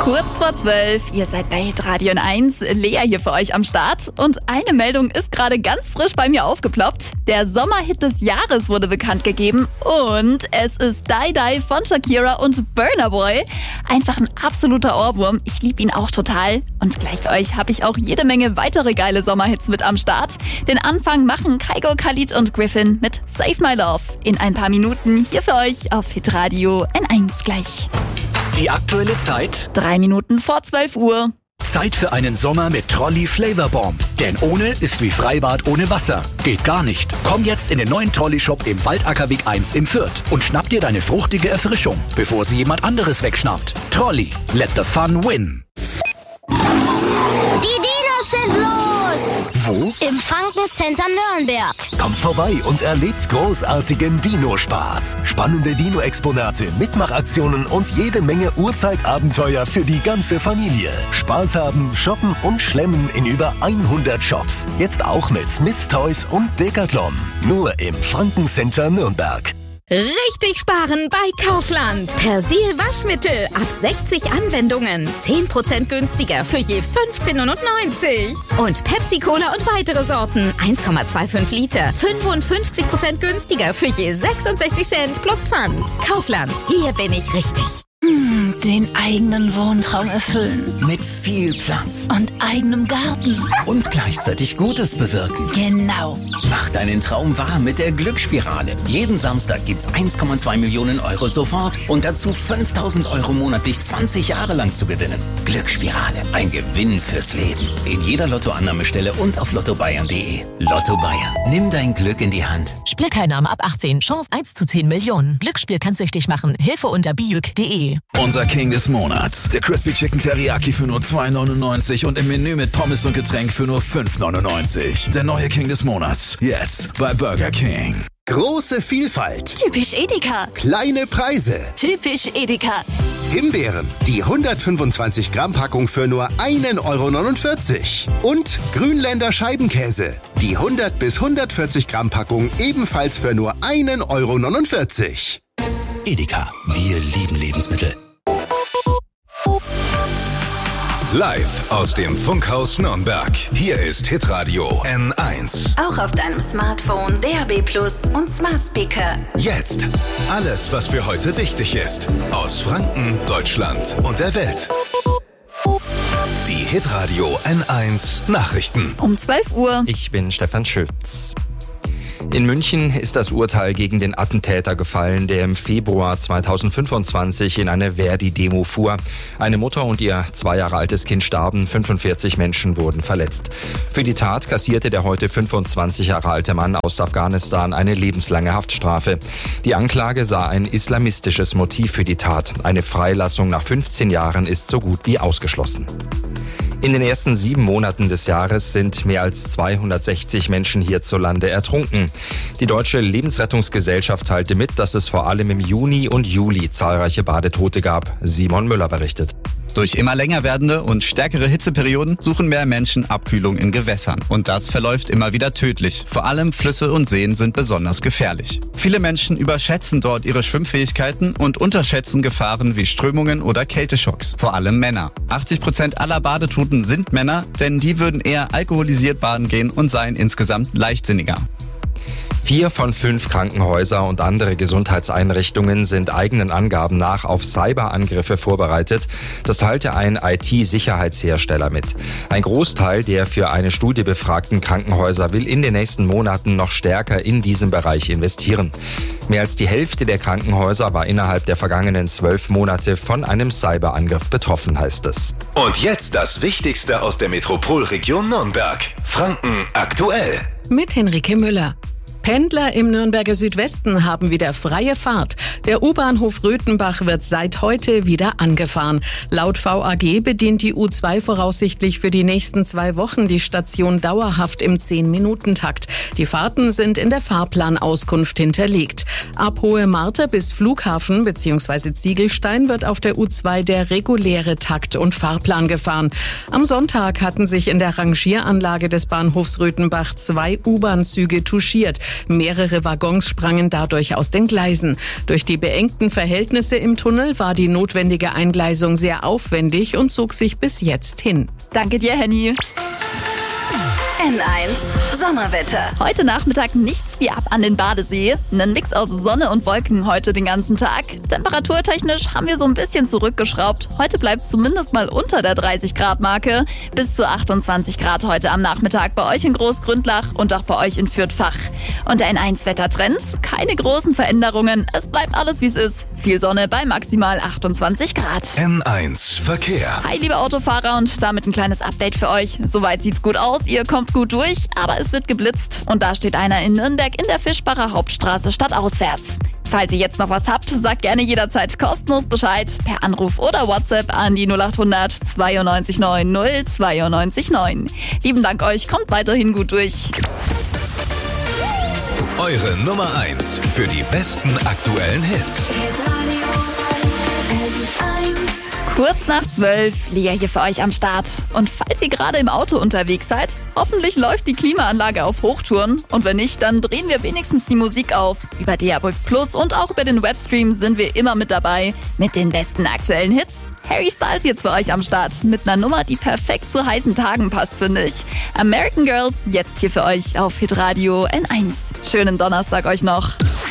Kurz vor 12, ihr seid bei Hitradio 1, Lea hier für euch am Start. Und eine Meldung ist gerade ganz frisch bei mir aufgeploppt. Der Sommerhit des Jahres wurde bekannt gegeben und es ist Die Die von Shakira und Burna Boy. Einfach ein absoluter Ohrwurm, ich liebe ihn auch total. Und gleich für euch habe ich auch jede Menge weitere geile Sommerhits mit am Start. Den Anfang machen Kygo, Khalid und Griffin mit Save My Love. In ein paar Minuten hier für euch auf Hitradio N1 gleich. Die aktuelle Zeit? 3 Minuten vor 12 Uhr. Zeit für einen Sommer mit Trolli Flavor Bomb. Denn ohne ist wie Freibad ohne Wasser. Geht gar nicht. Komm jetzt in den neuen Trolli-Shop im Waldackerweg 1 in Fürth und schnapp dir deine fruchtige Erfrischung, bevor sie jemand anderes wegschnappt. Trolli, let the fun win. Die Dinos sind los! Wo? Im Franken-Center Nürnberg. Kommt vorbei und erlebt großartigen Dino-Spaß. Spannende Dino-Exponate, Mitmachaktionen und jede Menge Urzeitabenteuer für die ganze Familie. Spaß haben, shoppen und schlemmen in über 100 Shops. Jetzt auch mit Smith's Toys und Decathlon. Nur im Franken-Center Nürnberg. Richtig sparen bei Kaufland. Persil Waschmittel ab 60 Anwendungen. 10% günstiger für je 15,99. Und Pepsi Cola und weitere Sorten. 1,25 Liter. 55% günstiger für je 66 Cent plus Pfand. Kaufland. Hier bin ich richtig. Den eigenen Wohntraum erfüllen. Mit viel Platz. Und eigenem Garten. Und gleichzeitig Gutes bewirken. Genau. Mach deinen Traum wahr mit der Glücksspirale. Jeden Samstag gibt's 1,2 Millionen Euro sofort und dazu 5.000 Euro monatlich 20 Jahre lang zu gewinnen. Glücksspirale. Ein Gewinn fürs Leben. In jeder Lottoannahmestelle und auf lottobayern.de. Lotto Bayern. Nimm dein Glück in die Hand. Spielteilnahme ab 18. Chance 1 zu 10 Millionen. Glücksspiel kann süchtig machen. Hilfe unter biuk.de. Unser King des Monats. Der Crispy Chicken Teriyaki für nur 2,99 und im Menü mit Pommes und Getränk für nur 5,99. Der neue King des Monats. Jetzt bei Burger King. Große Vielfalt. Typisch Edeka. Kleine Preise. Typisch Edeka. Himbeeren. Die 125 Gramm Packung für nur 1,49 €. Und Grünländer Scheibenkäse. Die 100 bis 140 Gramm Packung ebenfalls für nur 1,49 €. Edeka, wir lieben Lebensmittel. Live aus dem Funkhaus Nürnberg. Hier ist Hitradio N1. Auch auf deinem Smartphone, DAB+ und Smart Speaker. Jetzt alles, was für heute wichtig ist. Aus Franken, Deutschland und der Welt. Die Hitradio N1 Nachrichten. Um 12 Uhr. Ich bin Stefan Schütz. In München ist das Urteil gegen den Attentäter gefallen, der im Februar 2025 in eine Verdi-Demo fuhr. Eine Mutter und ihr 2 Jahre altes Kind starben, 45 Menschen wurden verletzt. Für die Tat kassierte der heute 25 Jahre alte Mann aus Afghanistan eine lebenslange Haftstrafe. Die Anklage sah ein islamistisches Motiv für die Tat. Eine Freilassung nach 15 Jahren ist so gut wie ausgeschlossen. In den ersten 7 Monaten des Jahres sind mehr als 260 Menschen hierzulande ertrunken. Die Deutsche Lebensrettungsgesellschaft teilte mit, dass es vor allem im Juni und Juli zahlreiche Badetote gab. Simon Müller berichtet. Durch immer länger werdende und stärkere Hitzeperioden suchen mehr Menschen Abkühlung in Gewässern. Und das verläuft immer wieder tödlich. Vor allem Flüsse und Seen sind besonders gefährlich. Viele Menschen überschätzen dort ihre Schwimmfähigkeiten und unterschätzen Gefahren wie Strömungen oder Kälteschocks. Vor allem Männer. 80% aller Badetoten sind Männer, denn die würden eher alkoholisiert baden gehen und seien insgesamt leichtsinniger. 4 von 5 Krankenhäuser und andere Gesundheitseinrichtungen sind eigenen Angaben nach auf Cyberangriffe vorbereitet. Das teilte ein IT-Sicherheitshersteller mit. Ein Großteil der für eine Studie befragten Krankenhäuser will in den nächsten Monaten noch stärker in diesem Bereich investieren. Mehr als die Hälfte der Krankenhäuser war innerhalb der vergangenen 12 Monate von einem Cyberangriff betroffen, heißt es. Und jetzt das Wichtigste aus der Metropolregion Nürnberg. Franken aktuell. Mit Henrike Müller. Pendler im Nürnberger Südwesten haben wieder freie Fahrt. Der U-Bahnhof Röthenbach wird seit heute wieder angefahren. Laut VAG bedient die U2 voraussichtlich für die nächsten 2 Wochen die Station dauerhaft im 10-Minuten-Takt. Die Fahrten sind in der Fahrplanauskunft hinterlegt. Ab Hohe Marter bis Flughafen bzw. Ziegelstein wird auf der U2 der reguläre Takt und Fahrplan gefahren. Am Sonntag hatten sich in der Rangieranlage des Bahnhofs Röthenbach 2 U-Bahn-Züge touchiert. Mehrere Waggons sprangen dadurch aus den Gleisen. Durch die beengten Verhältnisse im Tunnel war die notwendige Eingleisung sehr aufwendig und zog sich bis jetzt hin. Danke dir, Henny. N1 Sommerwetter. Heute Nachmittag nichts wie ab an den Badesee. Ein Mix aus Sonne und Wolken heute den ganzen Tag. Temperaturtechnisch haben wir so ein bisschen zurückgeschraubt. Heute bleibt es zumindest mal unter der 30-Grad-Marke. Bis zu 28 Grad heute am Nachmittag bei euch in Großgründlach und auch bei euch in Fürth-Fach. Und der N1-Wettertrend? Keine großen Veränderungen. Es bleibt alles, wie es ist. Viel Sonne bei maximal 28 Grad. N1 Verkehr. Hi, liebe Autofahrer, und damit ein kleines Update für euch. Soweit sieht's gut aus, ihr kommt gut durch, aber es wird geblitzt. Und da steht einer in Nürnberg in der Fischbacher Hauptstraße stadtauswärts. Falls ihr jetzt noch was habt, sagt gerne jederzeit kostenlos Bescheid per Anruf oder WhatsApp an die 0800 92 90 92 9. Lieben Dank euch, kommt weiterhin gut durch. Eure Nummer 1 für die besten aktuellen Hits. Kurz nach 12, Lea hier für euch am Start. Und falls ihr gerade im Auto unterwegs seid, hoffentlich läuft die Klimaanlage auf Hochtouren. Und wenn nicht, dann drehen wir wenigstens die Musik auf. Über DAB+ und auch über den Webstream sind wir immer mit dabei. Mit den besten aktuellen Hits. Harry Styles jetzt für euch am Start. Mit einer Nummer, die perfekt zu heißen Tagen passt, finde ich. American Girls jetzt hier für euch auf Hitradio N1. Schönen Donnerstag euch noch.